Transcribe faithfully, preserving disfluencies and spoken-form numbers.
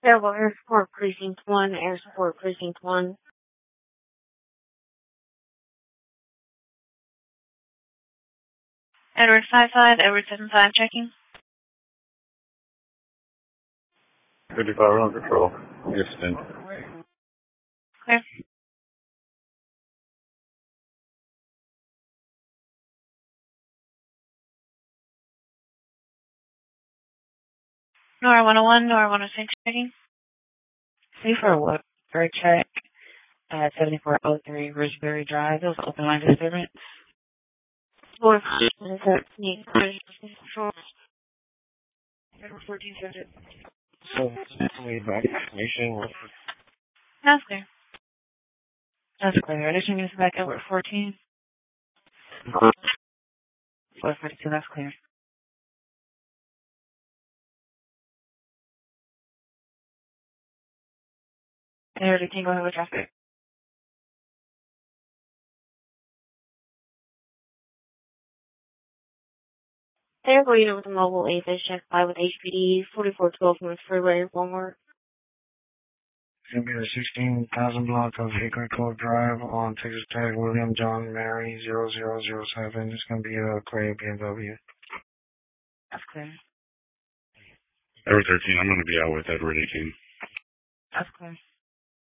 Available Air Support Precinct one, Air Support Precinct one. Edward five five, Edward seven five, checking. fifty-five on control. Houston. Clear. Nora one oh one, Nora one oh six, checking. See for what? For a check at seventy-four oh three Ridgeberry Drive. That was an open line disturbance. Four thirteen. Edward fourteen said it. So, way back information. That's clear. That's clear. Addition units back Edward fourteen. four forty-two, that's clear. Edward eighteen, go ahead with traffic. Available unit with a mobile AFIS check by with H P D forty-four twelve North Freeway, Walmart. It's going to be the sixteen thousand block of Hickory Cove Drive on Texas Tag, William John Mary zero zero zero seven. It's going to be a gray B M W. That's clear. Edward thirteen, I'm going to be out with Edward eighteen. That's clear.